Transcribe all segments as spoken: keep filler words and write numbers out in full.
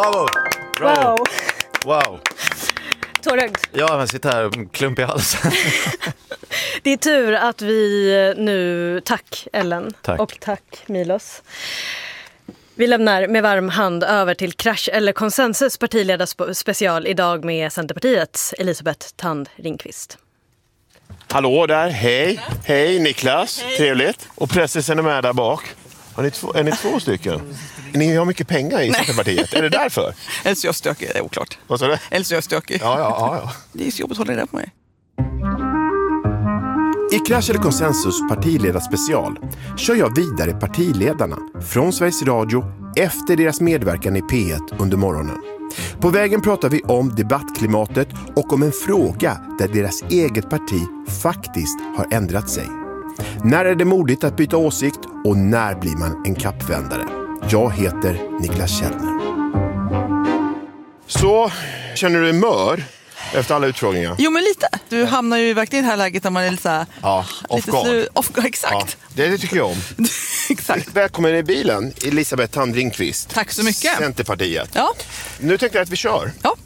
Bravo! Bravo! Wow! Wow! Tårögd. Ja, men sitter här klump i halsen. Det är tur att vi nu... Tack Ellen. Tack. Och tack Milos. Vi lämnar med varm hand över till Krasch eller konsensus partiledarspecial idag med Centerpartiets Elisabeth Thand Ringqvist. Hallå där, hej. Hej Niklas, hej. Trevligt. Och pressen är med där bak. Har ni två, är ni två stycken? Ni har mycket pengar i Centerpartiet, är det därför? Eller så är jag stökig, det är oklart. Vad sa du? Eller så är jag stökig. Ja, ja, ja, ja. Det är så jobbigt att hålla det på mig. I Krasch eller konsensus partiledarspecial kör jag vidare partiledarna från Sveriges Radio efter deras medverkan i P ett under morgonen. På vägen pratar vi om debattklimatet och om en fråga där deras eget parti faktiskt har ändrat sig. När är det modigt att byta åsikt och när blir man en kappvändare? Jag heter Niklas Källner. Så, känner du dig mör efter alla utfrågningar? Jo, men lite. Du hamnar ju verkligen i det här läget där man är lite så här... Ja, off guard. Slu- off guard, exakt. Ja, det, det tycker jag om. Exakt. Välkommen i bilen, Elisabeth Thand Ringqvist. Tack så mycket. Centerpartiet. Ja. Nu tänkte jag att vi kör. Ja.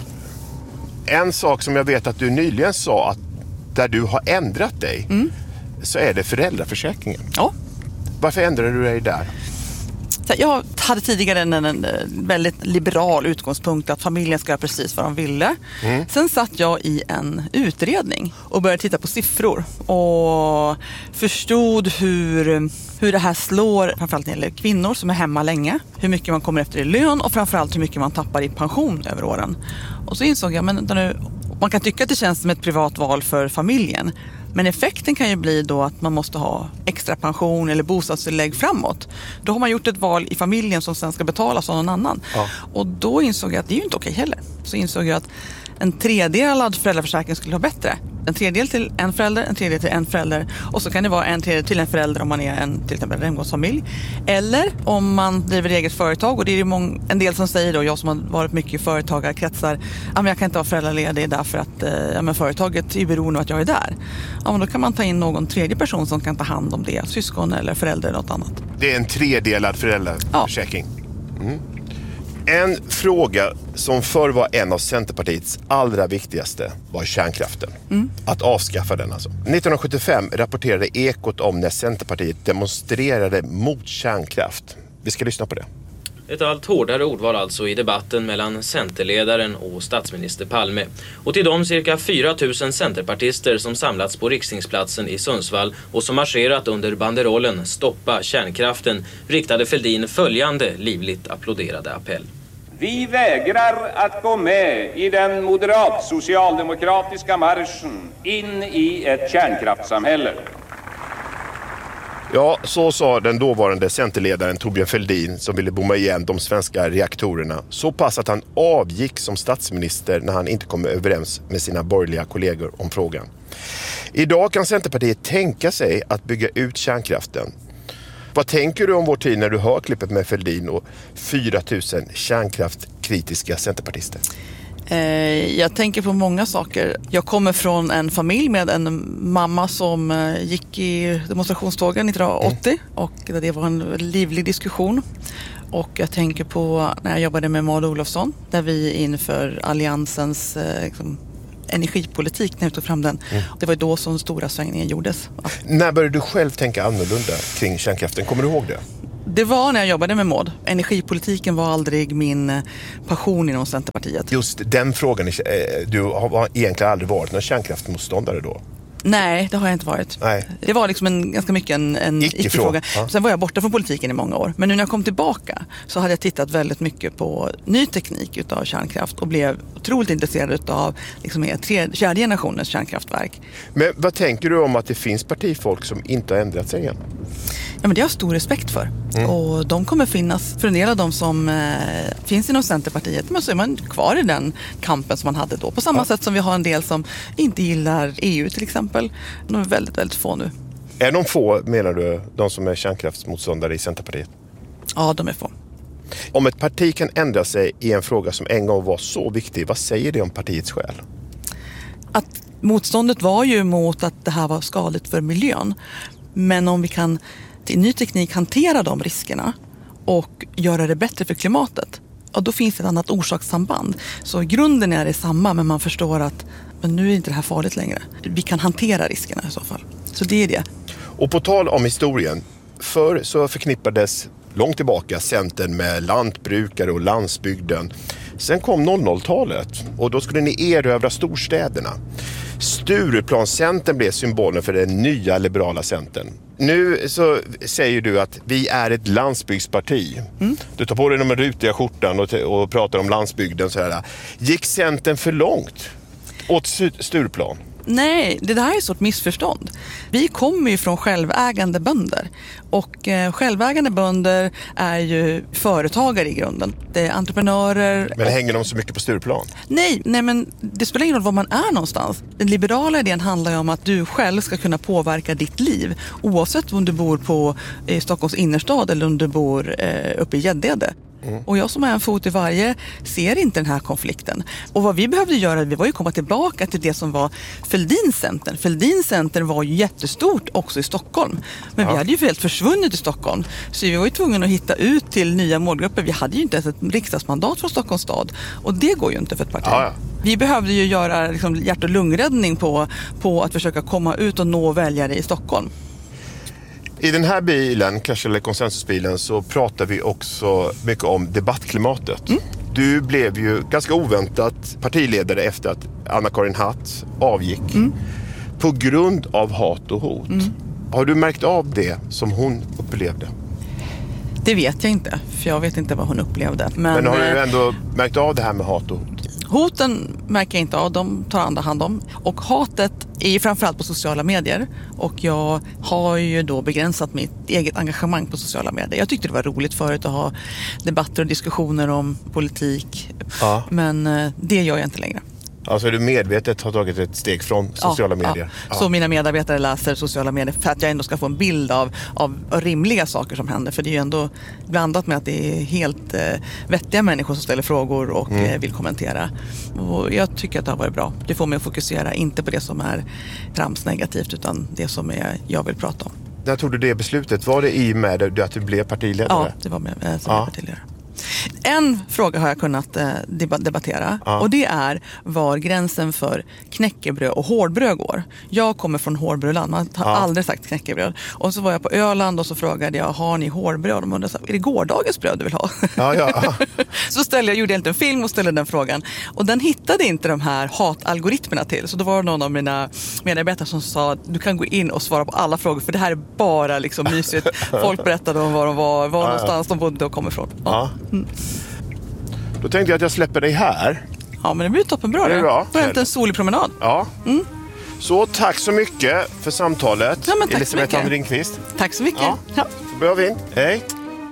En sak som jag vet att du nyligen sa att där du har ändrat dig mm. så är det föräldraförsäkringen. Ja. Varför ändrade du dig där? Jag hade tidigare en, en väldigt liberal utgångspunkt att familjen ska göra precis vad de ville. Mm. Sen satt jag i en utredning och började titta på siffror och förstod hur, hur det här slår, framförallt när det gäller kvinnor som är hemma länge, hur mycket man kommer efter i lön och framförallt hur mycket man tappar i pension över åren. Och så insåg jag, men nu, man kan tycka att det känns som ett privat val för familjen. Men effekten kan ju bli då att man måste ha extra pension eller bostadstillägg framåt. Då har man gjort ett val i familjen som sen ska betalas av någon annan. Ja. Och då insåg jag att det är ju inte okej heller. Så insåg jag att en tredelad föräldraförsäkring skulle vara bättre. En tredjedel till en förälder, en tredjedel till en förälder. Och så kan det vara en tredjedel till en förälder om man är en till exempel regnbågsfamilj. Eller om man driver eget företag. Och det är ju mång- en del som säger då, jag som har varit mycket i företagarkretsar, ja, men jag kan inte vara föräldraledig därför att eh, ja, men företaget är beroende av att jag är där. Ja, men då kan man ta in någon tredje person som kan ta hand om det. Syskon eller förälder eller något annat. Det är en tredelad föräldraförsäkring. Ja. Mm. En fråga som förr var en av Centerpartiets allra viktigaste var kärnkraften. Mm. Att avskaffa den alltså. nittonhundrasjuttiofem rapporterade Ekot om när Centerpartiet demonstrerade mot kärnkraft. Vi ska lyssna på det. Ett allt hårdare ord var alltså i debatten mellan Centerledaren och statsminister Palme. Och till de cirka fyra tusen centerpartister som samlats på Rikstingsplatsen i Sundsvall och som marscherat under banderollen Stoppa kärnkraften riktade Fälldin följande livligt applåderade appell. Vi vägrar att gå med i den moderat-socialdemokratiska marschen in i ett kärnkraftssamhälle. Ja, så sa den dåvarande centerledaren Thorbjörn Fälldin som ville bomma igen de svenska reaktorerna. Så pass att han avgick som statsminister när han inte kom överens med sina borgerliga kollegor om frågan. Idag kan Centerpartiet tänka sig att bygga ut kärnkraften. Vad tänker du om vår tid när du hör klippet med Fälldin och fyra tusen kärnkraftkritiska centerpartister? Jag tänker på många saker. Jag kommer från en familj med en mamma som gick i demonstrationstågen nittonhundraåttio mm. och det var en livlig diskussion. Och jag tänker på när jag jobbade med Maud Olofsson där vi inför alliansens liksom, energipolitik när vi tog fram den. Mm. Det var då som stora svängningen gjordes. När började du själv tänka annorlunda kring kärnkraften? Kommer du ihåg det? Det var när jag jobbade med Maud. Energipolitiken var aldrig min passion inom Centerpartiet. Just den frågan, du har egentligen aldrig varit någon kärnkraftmotståndare då? Nej, det har jag inte varit. Nej. Det var liksom en, ganska mycket en, en icke-fråga. Ja. Sen var jag borta från politiken i många år. Men nu när jag kom tillbaka så hade jag tittat väldigt mycket på ny teknik utav kärnkraft och blev otroligt intresserad av liksom, tredje, fjärde generationens kärnkraftverk. Men vad tänker du om att det finns partifolk som inte har ändrat sig igen? Ja, men det har jag stor respekt för. Mm. Och de kommer finnas, för en del av dem som eh, finns inom Centerpartiet, men så är man kvar i den kampen som man hade då. På samma ja. sätt som vi har en del som inte gillar E U till exempel. De är väldigt, väldigt få nu. Är de få, menar du, de som är kärnkraftsmotståndare i Centerpartiet? Ja, de är få. Om ett parti kan ändra sig i en fråga som en gång var så viktig, vad säger det om partiets själ? Att motståndet var ju mot att det här var skadligt för miljön. Men om vi kan till ny teknik hantera de riskerna och göra det bättre för klimatet, och då finns det ett annat orsakssamband. Så grunden är det samma, men man förstår att men nu är inte det här farligt längre. Vi kan hantera riskerna i så fall. Så det är det. Och på tal om historien, förr så förknippades långt tillbaka Centern med lantbrukare och landsbygden. Sen kom noll noll-talet och då skulle ni erövra storstäderna. Stureplan-Centern blev symbolen för den nya liberala Centern. Nu så säger du att vi är ett landsbygdsparti. Mm. Du tar på dig de rutiga skjortan och, och pratar om landsbygden. Så här. Gick Centern för långt åt Stureplan? Nej, det där är ett stort missförstånd. Vi kommer ju från självägande bönder. Och eh, självägande bönder är ju företagare i grunden. Det är entreprenörer. Men hänger de så mycket på Stureplan? Nej, nej, men det spelar ingen roll var man är någonstans. Den liberala idén handlar ju om att du själv ska kunna påverka ditt liv. Oavsett om du bor på i Stockholms innerstad eller om du bor eh, uppe i Gäddede. Mm. Och jag som är en fot i varje ser inte den här konflikten. Och vad vi behövde göra, vi var ju komma tillbaka till det som var Fälldin-Centern. Fälldin-Centern var ju jättestort också i Stockholm. Men ja. vi hade ju helt försvunnit i Stockholm. Så vi var ju tvungna att hitta ut till nya målgrupper. Vi hade ju inte ens ett riksdagsmandat från Stockholms stad. Och det går ju inte för ett parti. Ja, ja. Vi behövde ju göra liksom, hjärt- och lungräddning på, på att försöka komma ut och nå väljare i Stockholm. I den här bilen, Clash eller konsensusbilen, så pratar vi också mycket om debattklimatet. Mm. Du blev ju ganska oväntat partiledare efter att Anna-Karin Hatt avgick mm. på grund av hat och hot. Mm. Har du märkt av det som hon upplevde? Det vet jag inte, för jag vet inte vad hon upplevde. Men, Men har du ändå märkt av det här med hat och hot? Hoten märker jag inte av, de tar andra hand om. Och hatet är ju framförallt på sociala medier. Och jag har ju då begränsat mitt eget engagemang på sociala medier. Jag tyckte det var roligt förut att ha debatter och diskussioner om politik. Ja. Men det gör jag inte längre. Alltså du medvetet har tagit ett steg från sociala ja, medier? Ja. Så mina medarbetare läser sociala medier för att jag ändå ska få en bild av, av rimliga saker som händer. För det är ju ändå blandat med att det är helt eh, vettiga människor som ställer frågor och mm. eh, vill kommentera. Och jag tycker att det har varit bra. Det får mig att fokusera inte på det som är tramsnegativt utan det som är, jag vill prata om. När tog du det beslutet? Var det i med att du blev partiledare? Ja, det var med eh, som ja. partiledare. En fråga har jag kunnat eh, debattera ja. och det är var gränsen för knäckebröd och hårdbröd går. Jag kommer från hårdbrödland, man har ja. aldrig sagt knäckebröd. Och så var jag på Öland och så frågade jag, har ni hårdbröd? Och de undrade, är det gårdagens bröd du vill ha? Ja, ja. Så ställde jag, gjorde jag en film och ställde den frågan. Och den hittade inte de här hatalgoritmerna till. Så då var det någon av mina medarbetare som sa, du kan gå in och svara på alla frågor för det här är bara liksom mysigt. Folk berättade om var de var, var ja, någonstans ja. de bodde och kom ifrån. Ja. Ja. Mm. Då tänkte jag att jag släpper dig här. Ja, men det blir toppenbra. Det är bra. Det var en solig promenad. Ja. Mm. Så tack så mycket för samtalet. Ja, men tack Elisabeth Thand Ringqvist. Tack så mycket. Ja. Ja. Så börjar vi in. Hej.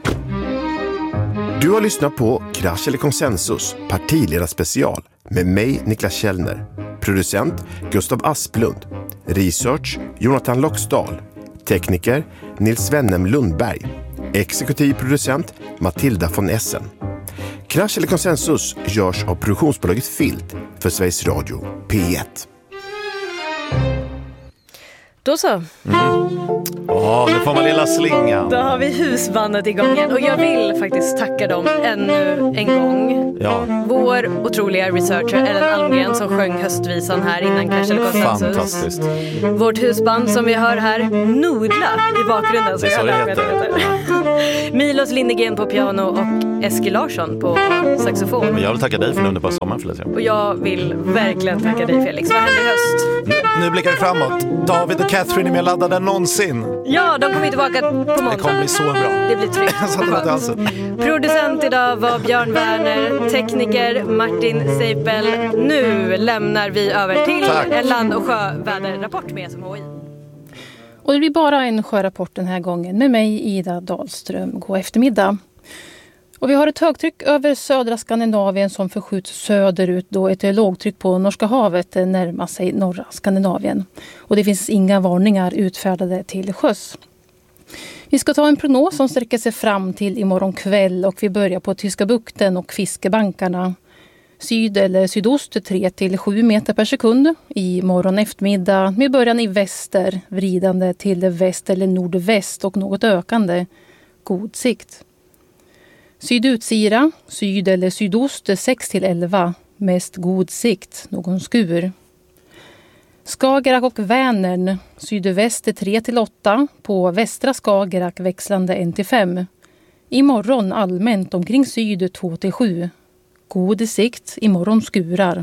Du har lyssnat på Krasch eller konsensus, partiledarspecial med mig Niklas Källner. Producent Gustav Asplund. Research Jonathan Loxdal. Tekniker Nils Wennem Lundberg. Exekutiv producent Matilda von Essen. Krasch eller konsensus görs av produktionsbolaget Filt för Sveriges Radio P ett. Då så. Mm. Ja, nu får man lilla slingan. Då har vi husbandet igång igen. Och jag vill faktiskt tacka dem ännu en gång. Ja. Vår otroliga researcher Ellen Almgren som sjöng höstvisan här innan Krasch eller konsensus. Fantastiskt. Vårt husband som vi hör här, Nodla i bakgrunden. Så det är så det heter. Milos Lindegren på piano och Eskil Larsson på saxofon. Men jag vill tacka dig för en underbar sommar, Felicia. Och jag vill verkligen tacka dig, Felix. Vad händer i höst? Nu, nu blickar vi framåt. David och Catherine är mer laddade än någonsin. Ja, de kommer tillbaka på måndag. Det kommer bli så bra. Det blir tryggt. Producent idag var Björn Werner. Tekniker Martin Seipel. Nu lämnar vi över till Tack. en land- och sjöväderrapport med S M H I. Och det blir bara en sjörapport den här gången med mig, Ida Dahlström. God eftermiddag. Och vi har ett högtryck över södra Skandinavien som förskjuts söderut då ett lågtryck på Norska havet närmar sig norra Skandinavien. Och det finns inga varningar utfärdade till sjöss. Vi ska ta en prognos som sträcker sig fram till imorgon kväll och vi börjar på Tyska bukten och fiskebankarna. Syd eller sydost tre till sju meter per sekund i morgon eftermiddag med början i väster, vridande till väst eller nordväst och något ökande. God sikt. Sydutsira, syd eller sydost sex till elva, mest god sikt, någon skur. Skagerrak och Vänern, sydväst tre till åtta, på västra Skagerrak växlande ett till fem. Imorgon allmänt omkring syd två till sju. God sikt, imorgon skurar.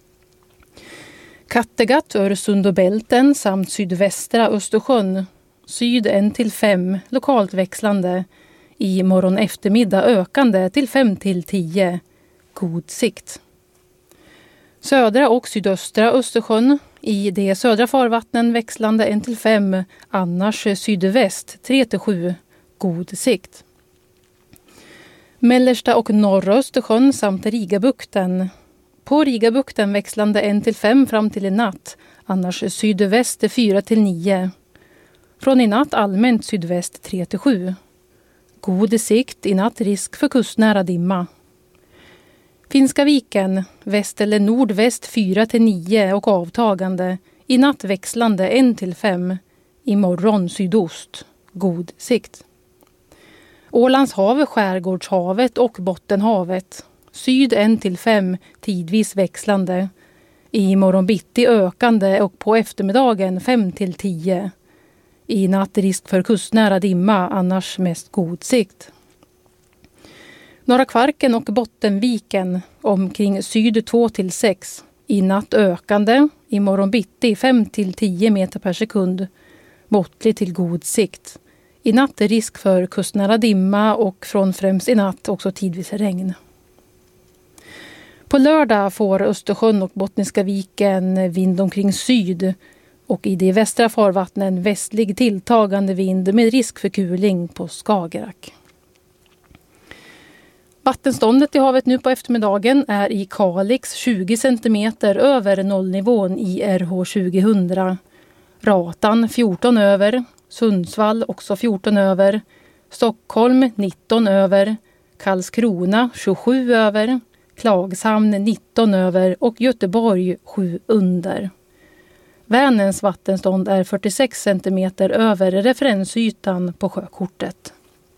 Kattegatt, Öresund och Bälten samt sydvästra Östersjön. Syd ett till fem, lokalt växlande. I morgon eftermiddag ökande till fem till tio. God sikt. Södra och sydöstra Östersjön. I de södra farvattnen växlande ett till fem. Annars sydväst tre till sju. God sikt. Mellersta och norra Östersjön samt Rigabukten. På Rigabukten växlande ett till fem fram till i natt. Annars sydväst fyra till nio. Från i natt allmänt sydväst tre till sju. God sikt, i natt risk för kustnära dimma. Finska viken, väst eller nordväst fyra till nio och avtagande. I natt växlande ett till fem. Imorgon sydost. God sikt. Ålands hav, Skärgårdshavet och Bottenhavet. Syd ett till fem, tidvis växlande. I morgon bitti ökande och på eftermiddagen fem till tio. I natt risk för kustnära dimma, annars mest god sikt. Norra Kvarken och Bottenviken omkring syd två till sex. I natt ökande, i morgon bitti fem till tio meter per sekund. Måttlig till god sikt. I natt är risk för kustnära dimma och från främst i natt också tidvis regn. På lördag får Östersjön och Bottniska viken vind omkring syd och i de västra farvattnen västlig tilltagande vind med risk för kuling på Skagerrak. Vattenståndet i havet nu på eftermiddagen är i Kalix tjugo centimeter över nollnivån i R H tjugohundra. Ratan fjorton över, Sundsvall också fjorton över, Stockholm nitton över, Karlskrona tjugosju över, Klagshamn nitton över och Göteborg sju under. Vänerns vattenstånd är fyrtiosex centimeter över referensytan på sjökortet.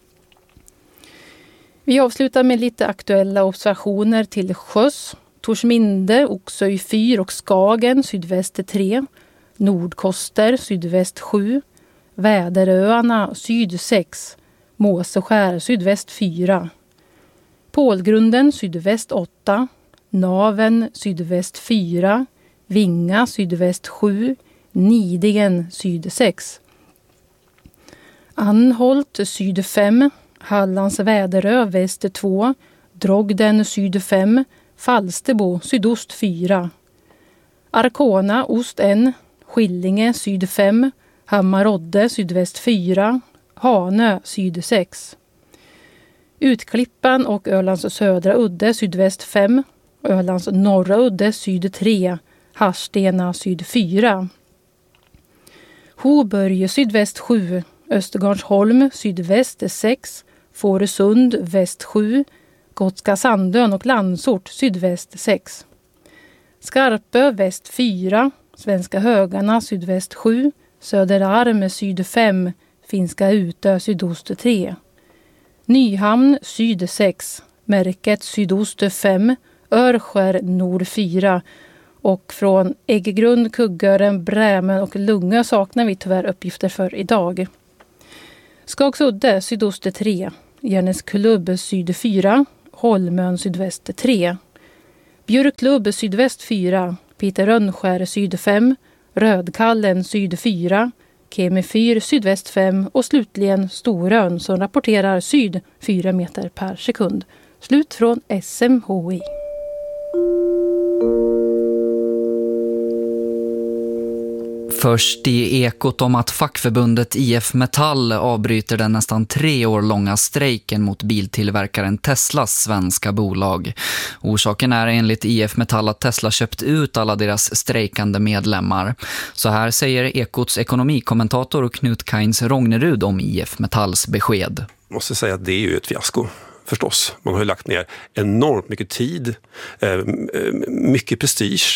Vi avslutar med lite aktuella observationer till sjöss. Torsminde, Oxöj fyr och Skagen sydväst tre, Nordkoster sydväst sju, Väderöarna syd sex, Måseskär sydväst fyra, Pålgrunden sydväst åtta, Naven sydväst fyra, Vinga sydväst sju, Nidingen syd sex. Anholt syd fem, Hallands Väderö väst två, Drogden syd fem, Falsterbo sydost fyra. Arkona ost en, Skillinge syd fem, Hammarodde sydväst fyra, Hanö syd sex. Utklippan och Ölands södra udde sydväst fem, Ölands norra udde syd tre, Harstena syd fyra. Hoburg sydväst sju, Östergarnsholm sydväst sex, Fårösund väst sju, Gotska Sandön och Landsort sydväst sex. Skarpö väst fyra, Svenska Högarna sydväst sju, Söderarm syd fem, Finska Utö sydost tre. Nyhamn syd sex, Märket sydost fem, Örskär nord fyra och från Äggegrund, Kuggören, Brämen och Lungö saknar vi tyvärr uppgifter för idag. Skagsudde sydost tre, Järnäsklubb syd fyra, Holmön sydväst tre. Björklubb sydväst fyra, Peter Rönnskär syd fem, Rödkallen syd fyra, Kemifyr sydväst fem och slutligen Storön som rapporterar syd fyra meter per sekund. Slut från S M H I. Först i ekot om att fackförbundet I F Metall avbryter den nästan tre år långa strejken mot biltillverkaren Teslas svenska bolag. Orsaken är enligt I F Metall att Tesla köpt ut alla deras strejkande medlemmar. Så här säger Ekots ekonomikommentator Knut Kains Rognerud om I F Metalls besked. Jag måste säga att det är ju ett fiasko. Förstås. Man har ju lagt ner enormt mycket tid, mycket prestige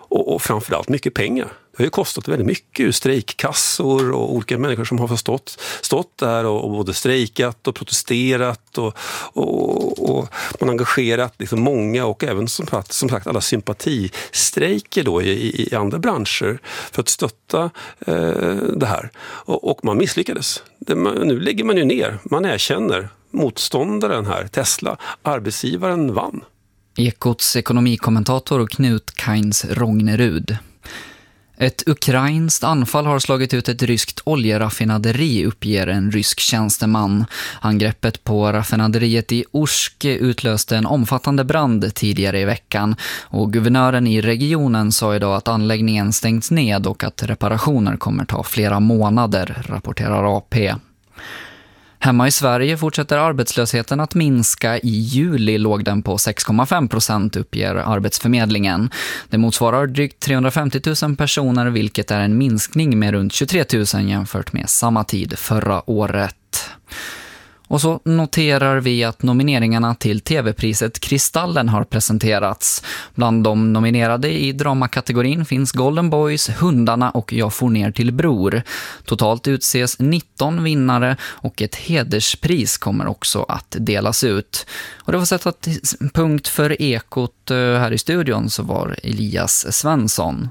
och, och framförallt mycket pengar. Det har ju kostat väldigt mycket ur strejkkassor och olika människor som har förstått, stått där och, och både strejkat och protesterat och, och, och man har engagerat liksom många och även som, som sagt alla sympatistrejker då i, i andra branscher för att stötta eh, det här. Och, och man misslyckades. Det, man, nu lägger man ju ner, man erkänner motståndaren här, Tesla, arbetsgivaren vann. Ekots ekonomikommentator Knut Kainz Rognerud. Ett ukrainskt anfall har slagit ut ett ryskt oljeraffinaderi, uppger en rysk tjänsteman. Angreppet på raffinaderiet i Orsk utlöste en omfattande brand tidigare i veckan och guvernören i regionen sa idag att anläggningen stängts ned och att reparationer kommer ta flera månader, rapporterar A P. Hemma i Sverige fortsätter arbetslösheten att minska. I juli låg den på sex komma fem procent, uppger Arbetsförmedlingen. Det motsvarar drygt trehundrafemtio tusen personer, vilket är en minskning med runt tjugotre tusen jämfört med samma tid förra året. Och så noterar vi att nomineringarna till tv-priset Kristallen har presenterats. Bland de nominerade i dramakategorin finns Golden Boys, Hundarna och Jag får ner till bror. Totalt utses nitton vinnare och ett hederspris kommer också att delas ut. Och det var sätta punkt för Ekot. Här i studion så var Elias Svensson.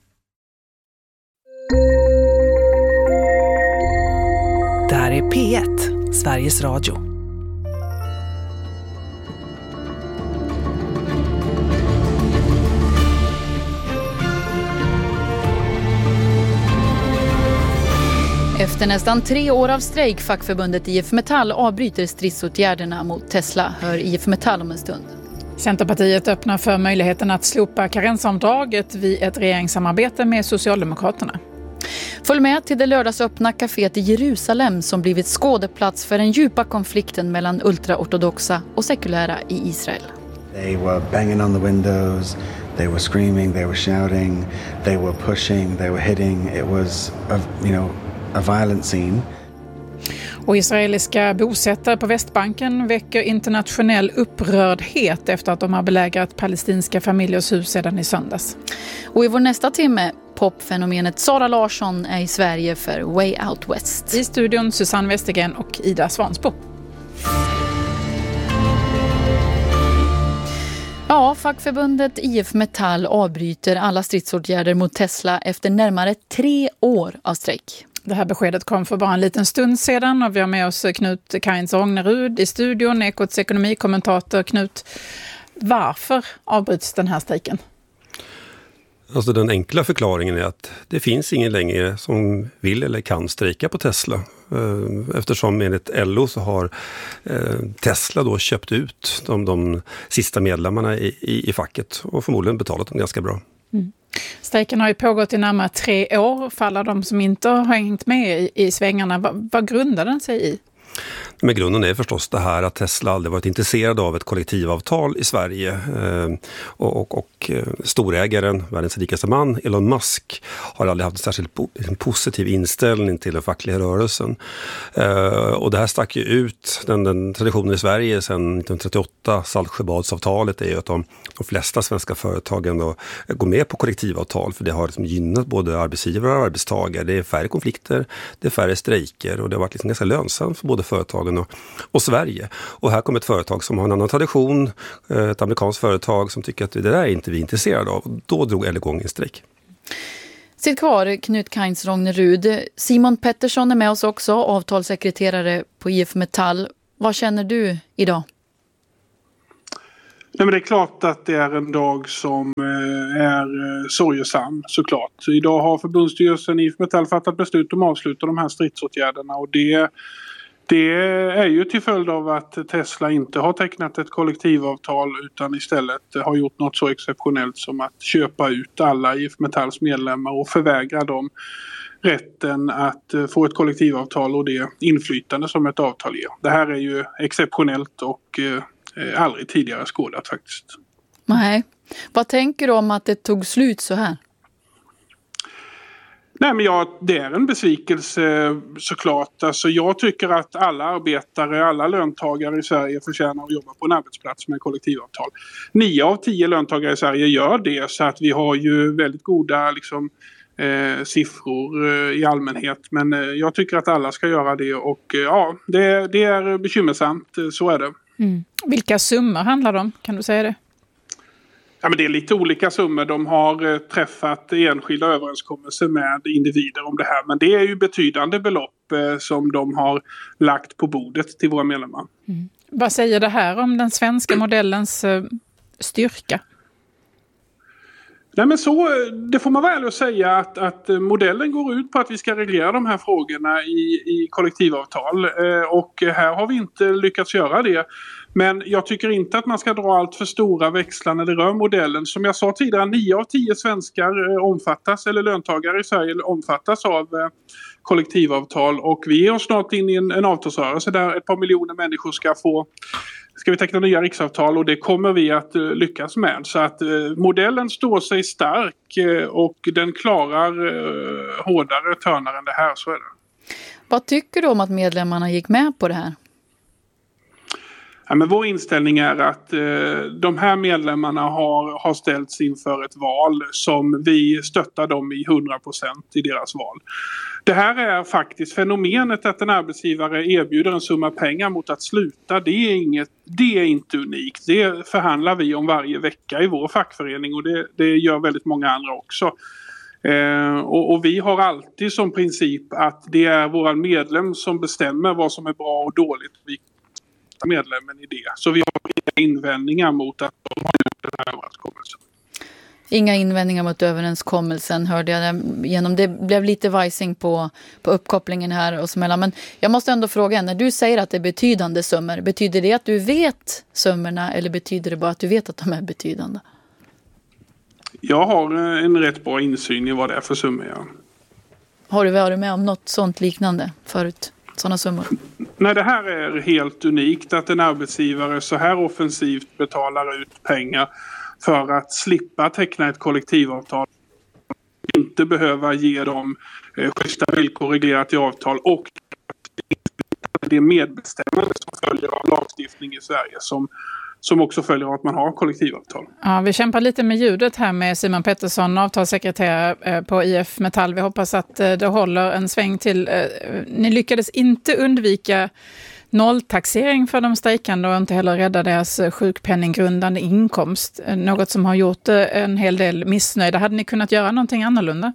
Det här är P ett. Sveriges Radio. Efter nästan tre år av strejk, fackförbundet I F Metall avbryter stridsåtgärderna mot Tesla, hör I F Metall om en stund. Centerpartiet öppnar för möjligheten att slopa karensavdraget vid ett regeringssamarbete med Socialdemokraterna. Följ med till det lördagsöppna kaféet i Jerusalem som blivit skådeplats för den djupa konflikten mellan ultraortodoxa och sekulära i Israel. They were banging on the windows, they were screaming, they were shouting, they were pushing, they were hitting. It was a, you know, a violent scene. Och israeliska bosättare på Västbanken väcker internationell upprördhet efter att de har belägrat palestinska familjers hus sedan i söndags. Och i vår nästa timme, popfenomenet Sara Larsson är i Sverige för Way Out West. I studion Susanne Westergren och Ida Svansbo. Ja, fackförbundet I F Metall avbryter alla stridsåtgärder mot Tesla efter närmare tre år av strejk. Det här beskedet kom för bara en liten stund sedan och vi har med oss Knut Kainz Rognerud i studion, Ekots ekonomikommentator. Knut, varför avbryts den här strejken? Alltså den enkla förklaringen är att det finns ingen längre som vill eller kan strejka på Tesla. Eftersom enligt L O så har Tesla då köpt ut de, de sista medlemmarna i, i, i facket och förmodligen betalat dem ganska bra. Mm. Strejken har ju pågått i närmare tre år för alla de som inte har hängt med i, i svängarna. Va, vad grundar den sig i? Men grunden är förstås det här att Tesla aldrig varit intresserad av ett kollektivavtal i Sverige eh, och, och, och storägaren, världens rikaste man, Elon Musk, har aldrig haft en särskilt po- en positiv inställning till den fackliga rörelsen. Eh, och det här stack ju ut, den, den traditionen i Sverige sedan nittonhundratrettioåtta, Saltsjöbadsavtalet, är ju att de, de flesta svenska företagen då går med på kollektivavtal, för det har liksom gynnat både arbetsgivare och arbetstagare. Det är färre konflikter, det är färre strejker och det har varit liksom ganska lönsamt för både företagen och, och Sverige. Och här kommer ett företag som har en annan tradition, ett amerikanskt företag som tycker att det där är inte vi intresserade av. Då drog L igång en strejk. Sitt kvar, Knut Kainz Rognerud. Simon Pettersson är med oss också, avtalssekreterare på I F Metall. Vad känner du idag? Nej, men det är klart att det är en dag som är sorgesam, såklart. Idag har förbundsstyrelsen I F Metall fattat beslut om att avsluta de här stridsåtgärderna och det Det är ju till följd av att Tesla inte har tecknat ett kollektivavtal utan istället har gjort något så exceptionellt som att köpa ut alla I F Metalls medlemmar och förvägra dem rätten att få ett kollektivavtal och det inflytande som ett avtal ger. Det här är ju exceptionellt och eh, aldrig tidigare skådat faktiskt. Nej. Vad tänker du om att det tog slut så här? Nej, men jag, det är en besvikelse såklart. Alltså, jag tycker att alla arbetare, alla löntagare i Sverige förtjänar att jobba på en arbetsplats med kollektivavtal. Nio av tio löntagare i Sverige gör det, så att vi har ju väldigt goda liksom, eh, siffror eh, i allmänhet. Men eh, jag tycker att alla ska göra det och eh, ja, det, det är bekymmersamt, så är det. Mm. Vilka summor handlar det om? Kan du säga det? Ja, men det är lite olika summor. De har eh, träffat enskilda överenskommelser med individer om det här. Men det är ju betydande belopp eh, som de har lagt på bordet till våra medlemmar. Mm. Vad säger det här om den svenska modellens eh, styrka? Nej, men så, det får man väl säga att, att modellen går ut på att vi ska reglera de här frågorna i, i kollektivavtal. Eh, och här har vi inte lyckats göra det. Men jag tycker inte att man ska dra allt för stora växlar när det rör modellen. Som jag sa tidigare, nio av tio svenskar omfattas, eller löntagare i Sverige omfattas av kollektivavtal. Och vi är snart in i en, en avtalsrörelse där ett par miljoner människor ska få ska vi teckna nya riksavtal, och det kommer vi att uh, lyckas med. Så att uh, modellen står sig stark uh, och den klarar uh, hårdare törnar än det här, så är det. Vad tycker du om att medlemmarna gick med på det här? Ja, men vår inställning är att eh, de här medlemmarna har, har ställts inför ett val som vi stöttar dem i hundra procent i deras val. Det här är faktiskt fenomenet att en arbetsgivare erbjuder en summa pengar mot att sluta. Det är, inget, det är inte unikt. Det förhandlar vi om varje vecka i vår fackförening, och det, det gör väldigt många andra också. Eh, och, och vi har alltid som princip att det är våra medlem som bestämmer vad som är bra och dåligt. Vi medlemmen i det. Så vi har inga invändningar mot att de har gjort den här överenskommelsen. Inga invändningar mot överenskommelsen, hörde jag genom. Det blev lite vajsing på, på uppkopplingen här och smälla. Men jag måste ändå fråga, när du säger att det är betydande summor, betyder det att du vet summorna eller betyder det bara att du vet att de är betydande? Jag har en rätt bra insyn i vad det är för summor. Ja. Har du varit med om något sånt liknande förut? Sådana summor? Nej, det här är helt unikt att en arbetsgivare så här offensivt betalar ut pengar för att slippa teckna ett kollektivavtal. Inte behöva ge dem eh, schyssta villkor reglerat i avtal, och det medbestämmande som följer av lagstiftning i Sverige som som också följer av att man har kollektivavtal. Ja, vi kämpar lite med ljudet här med Simon Pettersson, avtalssekreterare på I F Metall. Vi hoppas att det håller en sväng till. Ni lyckades inte undvika nolltaxering för de strejkande och inte heller rädda deras sjukpenninggrundande inkomst. Något som har gjort en hel del missnöjda. Hade ni kunnat göra någonting annorlunda?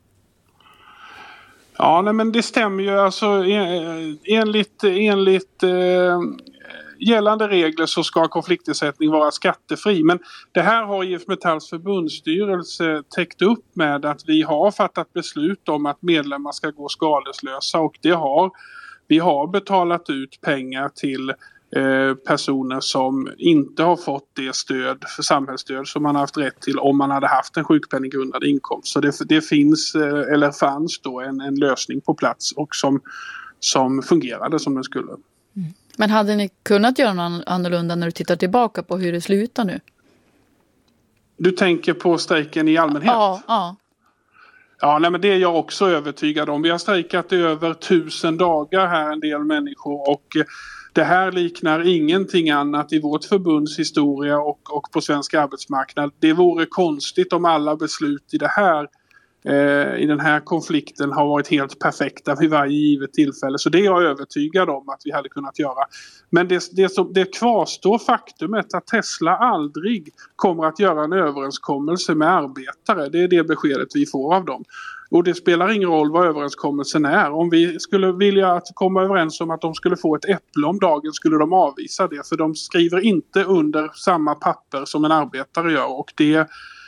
Ja, nej, men det stämmer ju. Alltså, enligt... enligt eh... gällande regler så ska konfliktersättning vara skattefri, men det här har I F Metalls förbundsstyrelse täckt upp med att vi har fattat beslut om att medlemmar ska gå skadeslösa, och det har, vi har betalat ut pengar till eh, personer som inte har fått det stöd för samhällsstöd som man har haft rätt till om man hade haft en sjukpenninggrundande inkomst. Så det, det finns eh, eller fanns då en, en lösning på plats och som, som fungerade som den skulle. Mm. Men hade ni kunnat göra något annorlunda när du tittar tillbaka på hur det slutar nu? Du tänker på strejken i allmänhet? Ja, ja. Ja, nej, men det är jag också övertygad om. Vi har strejkat i över tusen dagar här, en del människor, och det här liknar ingenting annat i vårt förbunds historia och, och på svensk arbetsmarknad. Det vore konstigt om alla beslut i det här eh, i den här konflikten har varit helt perfekta vid varje givet tillfälle. Så det är jag övertygad om att vi hade kunnat göra. Men det, det, som, det kvarstår faktumet att Tesla aldrig kommer att göra en överenskommelse med arbetare. Det är det beskedet vi får av dem. Och det spelar ingen roll vad överenskommelsen är. Om vi skulle vilja att komma överens om att de skulle få ett äpple om dagen skulle de avvisa det. För de skriver inte under samma papper som en arbetare gör. Och det,